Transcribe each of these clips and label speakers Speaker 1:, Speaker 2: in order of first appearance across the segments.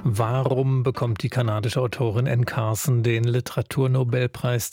Speaker 1: Warum bekommt die kanadische Autorin Anne Carson den Literaturnobelpreis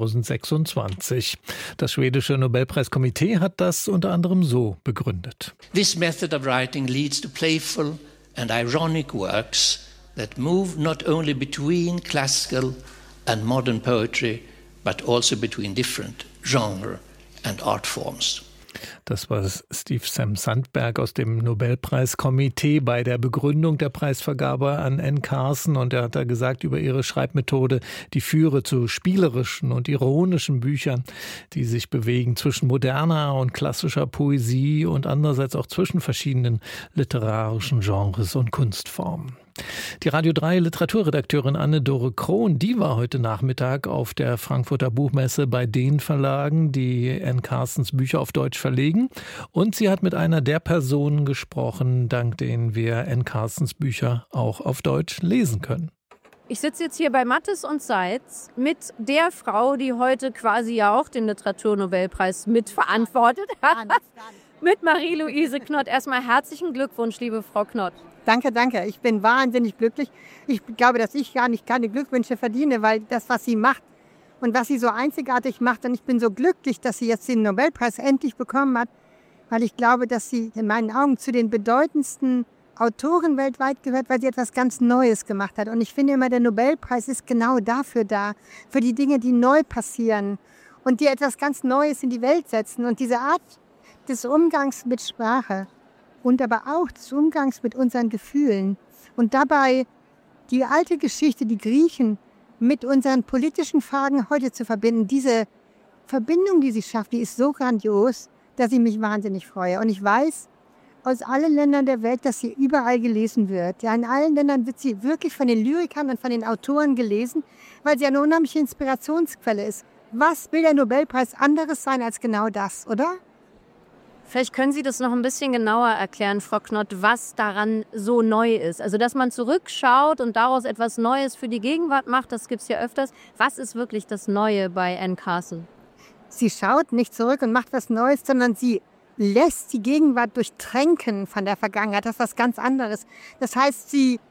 Speaker 1: 2026? Das schwedische Nobelpreiskomitee hat das unter anderem so begründet.
Speaker 2: This method of writing leads to playful and ironic works that move not only between classical and modern poetry, but also between different genre and art forms.
Speaker 1: Das war Steve Sam Sandberg aus dem Nobelpreiskomitee bei der Begründung der Preisvergabe an Anne Carson. Und er hat da gesagt über ihre Schreibmethode, die führe zu spielerischen und ironischen Büchern, die sich bewegen zwischen moderner und klassischer Poesie und andererseits auch zwischen verschiedenen literarischen Genres und Kunstformen. Die Radio 3 Literaturredakteurin Anne-Dore Krohn, die war heute Nachmittag auf der Frankfurter Buchmesse bei den Verlagen, die Anne Carsons Bücher auf Deutsch verlegen. Und sie hat mit einer der Personen gesprochen, dank denen wir Anne Carsons Bücher auch auf Deutsch lesen können.
Speaker 3: Ich sitze jetzt hier bei Mattes und Seitz mit der Frau, die heute quasi ja auch den Literaturnobelpreis mitverantwortet hat. Mit Marie-Louise Knott. Erstmal herzlichen Glückwunsch, liebe Frau Knott.
Speaker 4: Danke, danke. Ich bin wahnsinnig glücklich. Ich glaube, dass ich gar nicht keine Glückwünsche verdiene, weil das, was sie macht und was sie so einzigartig macht, und ich bin so glücklich, dass sie jetzt den Nobelpreis endlich bekommen hat, weil ich glaube, dass sie in meinen Augen zu den bedeutendsten Autoren weltweit gehört, weil sie etwas ganz Neues gemacht hat. Und ich finde immer, der Nobelpreis ist genau dafür da, für die Dinge, die neu passieren und die etwas ganz Neues in die Welt setzen. Und diese Art des Umgangs mit Sprache und aber auch des Umgangs mit unseren Gefühlen und dabei die alte Geschichte, die Griechen, mit unseren politischen Fragen heute zu verbinden. Diese Verbindung, die sie schafft, die ist so grandios, dass ich mich wahnsinnig freue. Und ich weiß aus allen Ländern der Welt, dass sie überall gelesen wird. Ja, in allen Ländern wird sie wirklich von den Lyrikern und von den Autoren gelesen, weil sie eine unheimliche Inspirationsquelle ist. Was will der Nobelpreis anderes sein als genau das, oder?
Speaker 3: Vielleicht können Sie das noch ein bisschen genauer erklären, Frau Knott, was daran so neu ist. Also, dass man zurückschaut und daraus etwas Neues für die Gegenwart macht, das gibt es ja öfters. Was ist wirklich das Neue bei Anne Carson?
Speaker 4: Sie schaut nicht zurück und macht was Neues, sondern sie lässt die Gegenwart durchtränken von der Vergangenheit. Das ist was ganz anderes. Das heißt, sie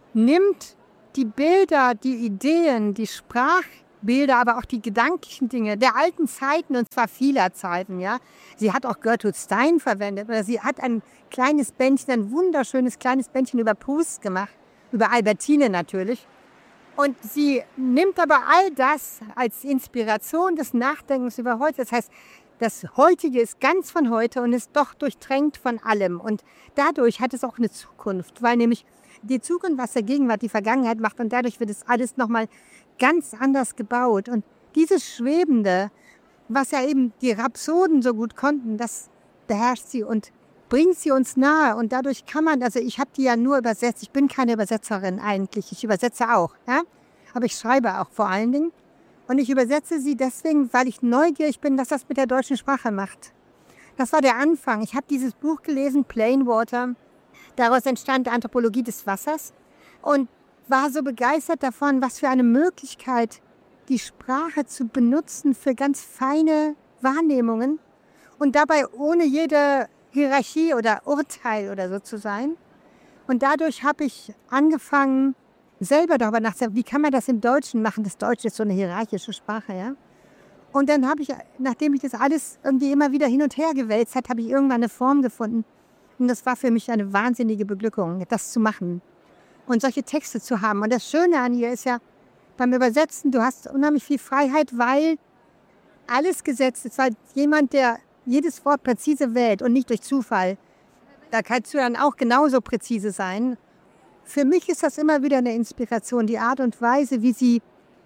Speaker 4: nimmt die Bilder, die Ideen, die Sprachbilder, aber auch die gedanklichen Dinge der alten Zeiten, und zwar vieler Zeiten. Ja. Sie hat auch Gertrude Stein verwendet, oder sie hat ein kleines Bändchen, ein wunderschönes kleines Bändchen über Proust gemacht, über Albertine natürlich. Und sie nimmt aber all das als Inspiration des Nachdenkens über heute. Das heißt, das Heutige ist ganz von heute und ist doch durchtränkt von allem. Und dadurch hat es auch eine Zukunft, weil nämlich die Zukunft, was der Gegenwart, die Vergangenheit macht, und dadurch wird es alles nochmal ganz anders gebaut. Und dieses Schwebende, was ja eben die Rhapsoden so gut konnten, das beherrscht sie und bringt sie uns nahe. Und dadurch kann man, also ich habe die ja nur übersetzt, ich bin keine Übersetzerin eigentlich, ich übersetze auch, ja? Aber ich schreibe auch vor allen Dingen. Und ich übersetze sie deswegen, weil ich neugierig bin, was das mit der deutschen Sprache macht. Das war der Anfang. Ich habe dieses Buch gelesen, Plain Water. Daraus entstand die Anthropologie des Wassers und war so begeistert davon, was für eine Möglichkeit, die Sprache zu benutzen für ganz feine Wahrnehmungen und dabei ohne jede Hierarchie oder Urteil oder so zu sein. Und dadurch habe ich angefangen, selber darüber nachzudenken, wie kann man das im Deutschen machen? Das Deutsche ist so eine hierarchische Sprache, ja. Und dann habe ich, nachdem ich das alles irgendwie immer wieder hin und her gewälzt habe, habe ich irgendwann eine Form gefunden. Und das war für mich eine wahnsinnige Beglückung, das zu machen und solche Texte zu haben. Und das Schöne an ihr ist ja, beim Übersetzen, du hast unheimlich viel Freiheit, weil alles gesetzt ist, weil jemand, der jedes Wort präzise wählt und nicht durch Zufall, da kannst du dann auch genauso präzise sein. Für mich ist das immer wieder eine Inspiration, die Art und Weise, wie sie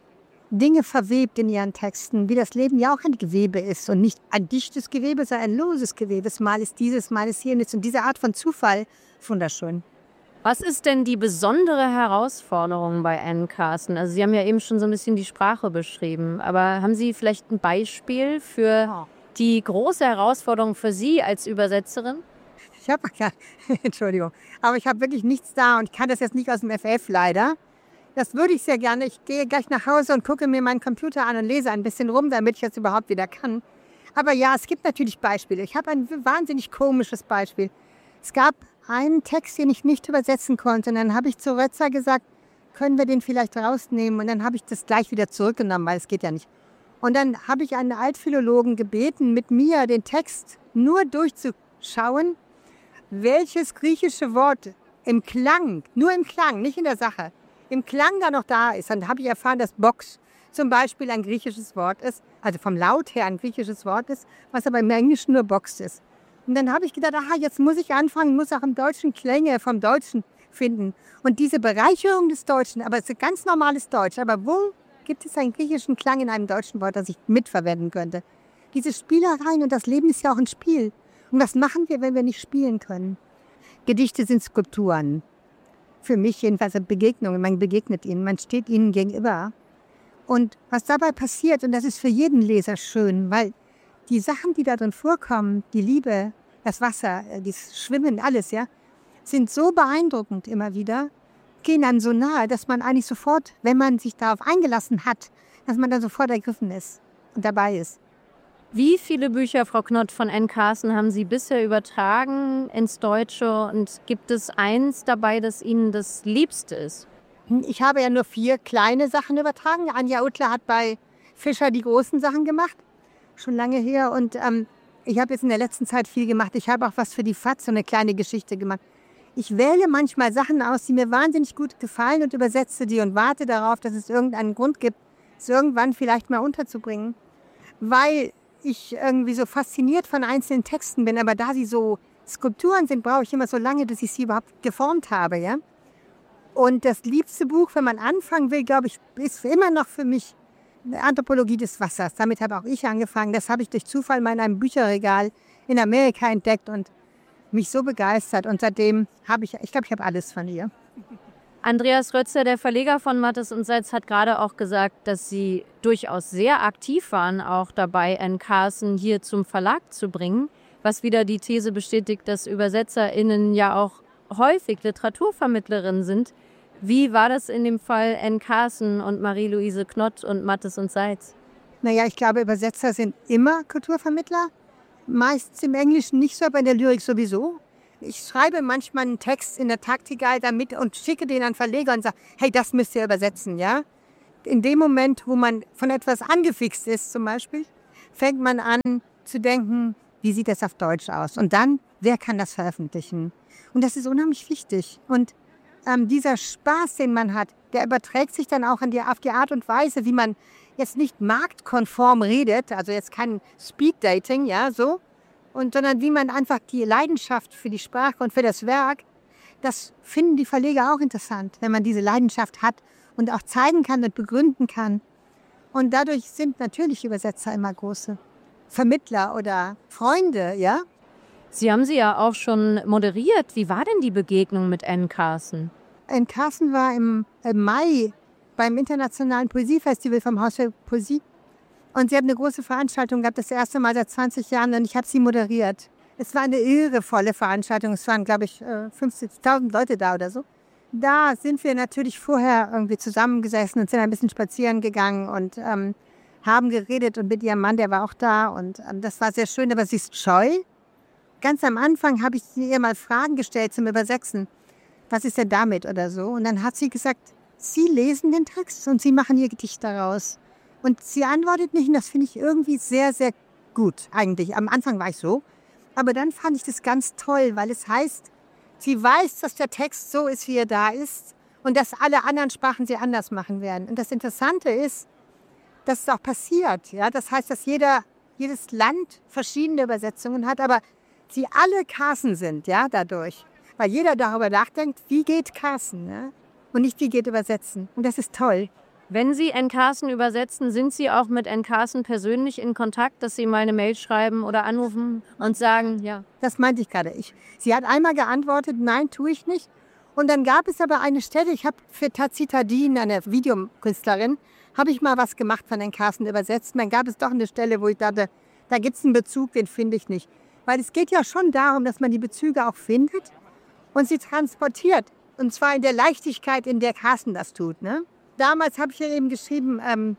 Speaker 4: Dinge verwebt in ihren Texten, wie das Leben ja auch ein Gewebe ist und nicht ein dichtes Gewebe, sondern ein loses Gewebe. Mal ist dieses, mal ist jenes. Und diese Art von Zufall, wunderschön.
Speaker 3: Was ist denn die besondere Herausforderung bei Anne Carson? Also Sie haben ja eben schon so ein bisschen die Sprache beschrieben, aber haben Sie vielleicht ein Beispiel für die große Herausforderung für Sie als Übersetzerin?
Speaker 4: Ich habe Entschuldigung, aber ich habe wirklich nichts da und ich kann das jetzt nicht aus dem FF leider. Das würde ich sehr gerne. Ich gehe gleich nach Hause und gucke mir meinen Computer an und lese ein bisschen rum, damit ich das überhaupt wieder kann. Aber ja, es gibt natürlich Beispiele. Ich habe ein wahnsinnig komisches Beispiel. Es gab einen Text, den ich nicht übersetzen konnte. Und dann habe ich zu Rötzer gesagt, können wir den vielleicht rausnehmen? Und dann habe ich das gleich wieder zurückgenommen, weil es geht ja nicht. Und dann habe ich einen Altphilologen gebeten, mit mir den Text nur durchzuschauen, welches griechische Wort im Klang, nur im Klang, nicht in der Sache, im Klang da noch da ist. Dann habe ich erfahren, dass Box zum Beispiel ein griechisches Wort ist, also vom Laut her ein griechisches Wort ist, was aber im Englischen nur Box ist. Und dann habe ich gedacht, aha, jetzt muss ich anfangen, muss auch im Deutschen Klänge vom Deutschen finden. Und diese Bereicherung des Deutschen, aber es ist ein ganz normales Deutsch, aber wo gibt es einen griechischen Klang in einem deutschen Wort, das ich mitverwenden könnte? Diese Spielereien, und das Leben ist ja auch ein Spiel. Und was machen wir, wenn wir nicht spielen können? Gedichte sind Skulpturen. Für mich jedenfalls Begegnungen. Man begegnet ihnen, man steht ihnen gegenüber. Und was dabei passiert, und das ist für jeden Leser schön, weil die Sachen, die da drin vorkommen, die Liebe, das Wasser, das Schwimmen, alles, ja, sind so beeindruckend immer wieder, gehen einem so nahe, dass man eigentlich sofort, wenn man sich darauf eingelassen hat, dass man dann sofort ergriffen ist und dabei ist.
Speaker 3: Wie viele Bücher, Frau Knott, von Anne Carson haben Sie bisher übertragen ins Deutsche? Und gibt es eins dabei, das Ihnen das Liebste ist?
Speaker 4: Ich habe ja nur 4 kleine Sachen übertragen. Anja Uttler hat bei Fischer die großen Sachen gemacht, schon lange her. Und ich habe jetzt in der letzten Zeit viel gemacht. Ich habe auch was für die FAZ, so eine kleine Geschichte gemacht. Ich wähle manchmal Sachen aus, die mir wahnsinnig gut gefallen und übersetze die und warte darauf, dass es irgendeinen Grund gibt, es irgendwann vielleicht mal unterzubringen. Weil ich irgendwie so fasziniert von einzelnen Texten bin, aber da sie so Skulpturen sind, brauche ich immer so lange, bis ich sie überhaupt geformt habe, ja. Und das liebste Buch, wenn man anfangen will, glaube ich, ist immer noch für mich Anthropologie des Wassers. Damit habe auch ich angefangen. Das habe ich durch Zufall mal in einem Bücherregal in Amerika entdeckt und mich so begeistert. Und seitdem habe ich glaube, ich habe alles von ihr.
Speaker 3: Andreas Rötzer, der Verleger von Mattes und Seitz, hat gerade auch gesagt, dass Sie durchaus sehr aktiv waren, auch dabei, Anne Carson hier zum Verlag zu bringen, was wieder die These bestätigt, dass ÜbersetzerInnen ja auch häufig Literaturvermittlerinnen sind. Wie war das in dem Fall Anne Carson und Marie-Louise Knott und Mattes und Seitz?
Speaker 4: Naja, ich glaube, Übersetzer sind immer Kulturvermittler. Meistens im Englischen nicht so, aber in der Lyrik sowieso. Ich schreibe manchmal einen Text in der Taktikguide damit und schicke den an Verleger und sage, hey, das müsst ihr übersetzen, ja? In dem Moment, wo man von etwas angefixt ist zum Beispiel, fängt man an zu denken, wie sieht das auf Deutsch aus? Und dann, wer kann das veröffentlichen? Und das ist unheimlich wichtig. Und dieser Spaß, den man hat, der überträgt sich dann auch auf die Art und Weise, wie man jetzt nicht marktkonform redet, also jetzt kein Speed-Dating, ja, so, sondern wie man einfach die Leidenschaft für die Sprache und für das Werk, das finden die Verleger auch interessant, wenn man diese Leidenschaft hat und auch zeigen kann und begründen kann. Und dadurch sind natürlich Übersetzer immer große Vermittler oder Freunde, ja.
Speaker 3: Sie haben sie ja auch schon moderiert. Wie war denn die Begegnung mit Anne Carson?
Speaker 4: Anne Carson war im Mai beim Internationalen Poesiefestival vom Haus für Poesie. Und sie hat eine große Veranstaltung gehabt, das erste Mal seit 20 Jahren, und ich habe sie moderiert. Es war eine irrevolle Veranstaltung. Es waren, glaube ich, 50.000 Leute da oder so. Da sind wir natürlich vorher irgendwie zusammengesessen und sind ein bisschen spazieren gegangen und haben geredet. Und mit ihrem Mann, der war auch da. Und das war sehr schön, aber sie ist scheu. Ganz am Anfang habe ich ihr mal Fragen gestellt zum Übersetzen. Was ist denn damit oder so? Und dann hat sie gesagt, Sie lesen den Text und Sie machen Ihr Gedicht daraus. Und sie antwortet nicht, und das finde ich irgendwie sehr, sehr gut eigentlich. Am Anfang war ich so, aber dann fand ich das ganz toll, weil es heißt, sie weiß, dass der Text so ist, wie er da ist und dass alle anderen Sprachen sie anders machen werden. Und das Interessante ist, dass es auch passiert. Ja? Das heißt, dass jedes Land verschiedene Übersetzungen hat, aber sie alle Carson sind, ja, dadurch. Weil jeder darüber nachdenkt, wie geht Carson, ja? Und nicht, wie geht Übersetzen. Und das ist toll.
Speaker 3: Wenn Sie Anne Carson übersetzen, sind Sie auch mit Anne Carson persönlich in Kontakt, dass Sie mal eine Mail schreiben oder anrufen und sagen, ja?
Speaker 4: Das meinte ich gerade. Sie hat einmal geantwortet, nein, tue ich nicht. Und dann gab es aber eine Stelle, ich habe für Tazita Dean, eine Videokünstlerin, habe ich mal was gemacht von Anne Carson übersetzt. Und dann gab es doch eine Stelle, wo ich dachte, da gibt es einen Bezug, den finde ich nicht. Weil es geht ja schon darum, dass man die Bezüge auch findet und sie transportiert. Und zwar in der Leichtigkeit, in der Carson das tut, ne? Damals habe ich ihr eben geschrieben,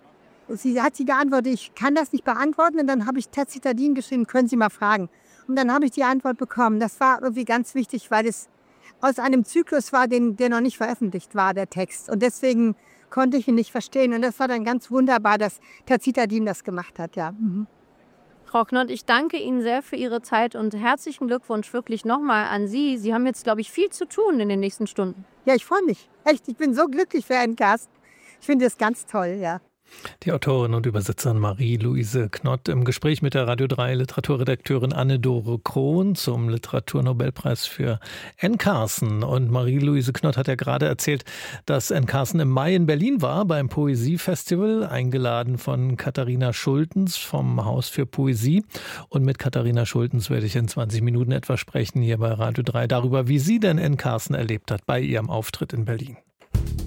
Speaker 4: sie hat geantwortet, ich kann das nicht beantworten. Und dann habe ich Tazita Dean geschrieben, können Sie mal fragen. Und dann habe ich die Antwort bekommen. Das war irgendwie ganz wichtig, weil es aus einem Zyklus war, der noch nicht veröffentlicht war, der Text. Und deswegen konnte ich ihn nicht verstehen. Und das war dann ganz wunderbar, dass Tercita-Dim das gemacht hat, ja. Mhm.
Speaker 3: Frau Knott, ich danke Ihnen sehr für Ihre Zeit und herzlichen Glückwunsch wirklich nochmal an Sie. Sie haben jetzt, glaube ich, viel zu tun in den nächsten Stunden.
Speaker 4: Ja, ich freue mich. Echt, ich bin so glücklich für einen Cast. Ich finde das ganz toll, ja.
Speaker 1: Die Autorin und Übersetzerin Marie-Louise Knott im Gespräch mit der Radio 3 Literaturredakteurin Anne-Dore Krohn zum Literaturnobelpreis für Anne Carson. Und Marie-Louise Knott hat ja gerade erzählt, dass Anne Carson im Mai in Berlin war beim Poesiefestival, eingeladen von Katharina Schultens vom Haus für Poesie. Und mit Katharina Schultens werde ich in 20 Minuten etwa sprechen hier bei Radio 3 darüber, wie sie denn Anne Carson erlebt hat bei ihrem Auftritt in Berlin.